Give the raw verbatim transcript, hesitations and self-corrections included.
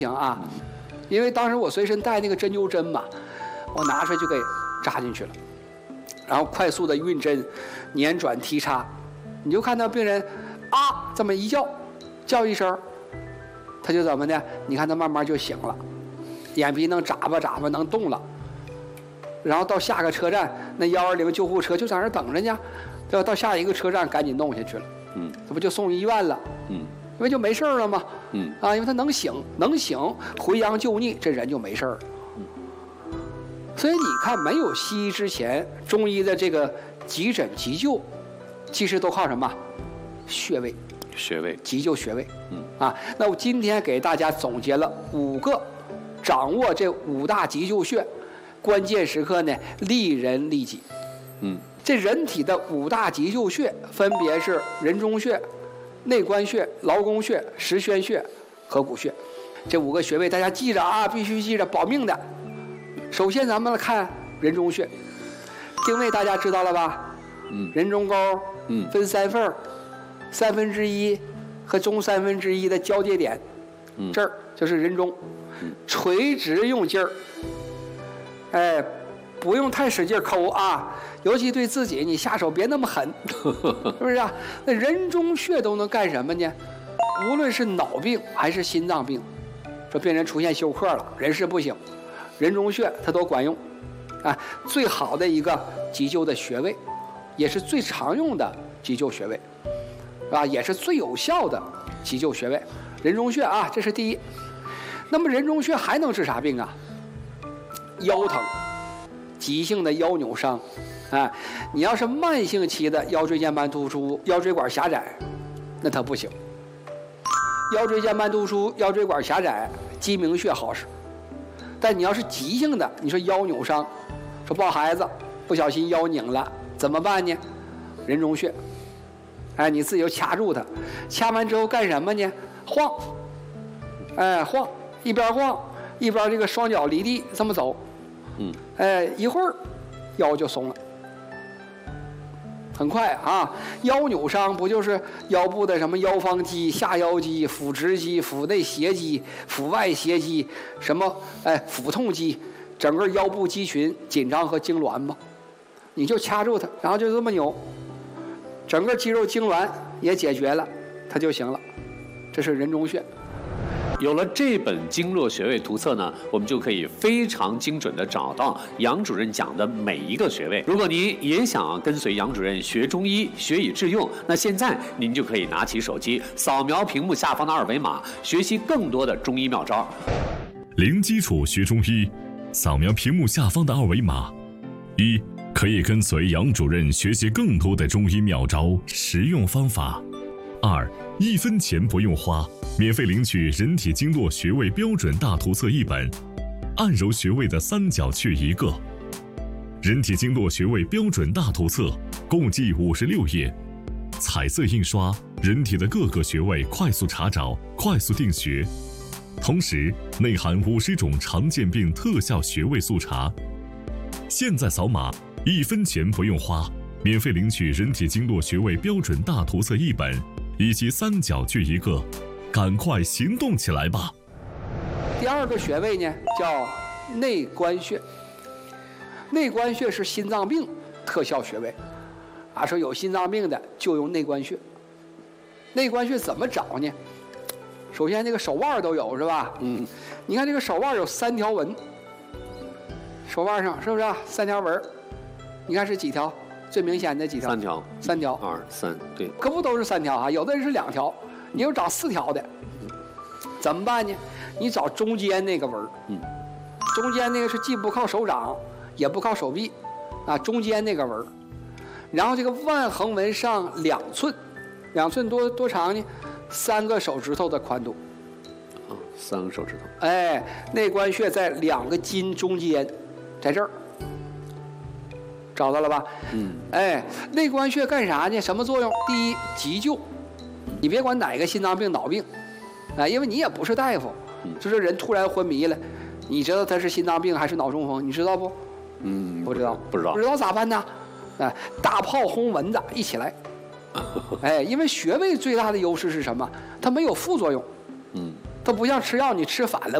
行啊，因为当时我随身带那个针灸针嘛，我拿出来就给扎进去了，然后快速的运针、捻转提插，你就看到病人啊这么一叫，叫一声，他就怎么的？你看他慢慢就醒了，眼皮能眨巴眨巴，能动了。然后到下个车站，那幺二零救护车就在那等着呢，对吧？到下一个车站赶紧弄下去了，嗯，这不就送医院了，嗯。因为就没事了嘛，嗯啊，因为他能醒，能醒，回阳救逆，这人就没事了。嗯，所以你看，没有西医之前，中医的这个急诊急救，其实都靠什么？穴位， 穴位， 急救穴位。嗯啊，那我今天给大家总结了五个，掌握这五大急救穴，关键时刻呢，利人利己。嗯，这人体的五大急救穴分别是人中穴、内关穴、劳宫穴、实宣穴和骨穴，这五个穴位大家记着啊，必须记着，保命的。首先咱们来看人中穴，定位大家知道了吧？嗯，人中沟，嗯，分三份儿，三分之一和中三分之一的交界点，嗯，这儿就是人中，嗯，垂直用劲儿，哎，不用太使劲抠啊。尤其对自己，你下手别那么狠，是不是啊？那人中穴都能干什么呢？无论是脑病还是心脏病，说病人出现休克了，人事不省，人中穴它都管用，啊，最好的一个急救的穴位，也是最常用的急救穴位，是吧？也是最有效的急救穴位，人中穴啊，这是第一。那么人中穴还能治啥病啊？腰疼，急性的腰扭伤。啊，你要是慢性期的腰椎间盘突出、腰椎管狭窄，那它不行。腰椎间盘突出、腰椎管狭窄，鸡鸣穴好使。但你要是急性的，你说腰扭伤，说抱孩子不小心腰拧了，怎么办呢？人中穴，哎，你自己就掐住它，掐完之后干什么呢？晃，哎，晃，一边晃一边这个双脚离地这么走，嗯，哎，一会儿腰就松了。很快啊，腰扭伤不就是腰部的什么腰方肌、下腰肌、腹直肌、腹内斜肌、腹外斜肌，什么哎腹痛肌，整个腰部肌群紧张和痉挛吗？你就掐住它，然后就这么扭，整个肌肉痉挛也解决了，它就行了。这是人中穴。 有了这本经络穴位图册呢，我们就可以非常精准地找到杨主任讲的每一个穴位。如果您也想跟随杨主任学中医、学以致用，那现在您就可以拿起手机，扫描屏幕下方的二维码，学习更多的中医妙招。 零基础学中医，扫描屏幕下方的二维码，一可以跟随杨主任学习更多的中医妙招、实用方法；二一分钱不用花，免费领取人体经络穴位标准大图册一本，按揉穴位的三角穴一个。人体经络穴位标准大图册共计五十六页，彩色印刷，人体的各个穴位快速查找、快速定穴，同时内含五十种常见病特效穴位速查。现在扫码，一分钱不用花，免费领取人体经络穴位标准大图册一本以及三角穴一个，赶快行动起来吧！ 第二个穴位呢叫内关穴，内关穴是心脏病特效穴位，啊，说有心脏病的就用内关穴。内关穴怎么找呢？首先这个手腕都有是吧？嗯，你看这个手腕有三条纹，手腕上是不是啊？三条纹，你看是几条？最明显的几条？ 三条， 三条， 二三，对， 可不都是三条啊？有的人是两条，你有找四条的，怎么办呢？你找中间那个纹，嗯，中间那个是既不靠手掌，也不靠手臂，啊，中间那个纹，然后这个腕横纹上两寸，两寸多多长呢？三个手指头的宽度， 啊，三个手指头， 哎，内关穴在两个筋中间，在这儿。找到了吧？嗯，哎，内关穴干啥呢？什么作用？第一，急救。你别管哪个心脏病、脑病，啊，因为你也不是大夫，就这人突然昏迷了，你知道他是心脏病还是脑中风？你知道不？ 嗯， 不知道， 不知道， 不知道咋办呢？哎，大炮轰蚊子一起来。哎，因为穴位最大的优势是什么？它没有副作用。嗯， 它不像吃药，你吃反了